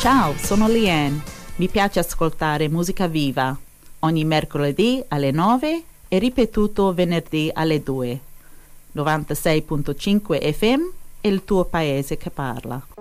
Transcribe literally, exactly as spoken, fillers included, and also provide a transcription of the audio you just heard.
Ciao, sono Leanne. Mi piace ascoltare musica viva. Ogni mercoledì alle nove e ripetuto venerdì alle due. novantasei virgola cinque F M è il tuo paese che parla.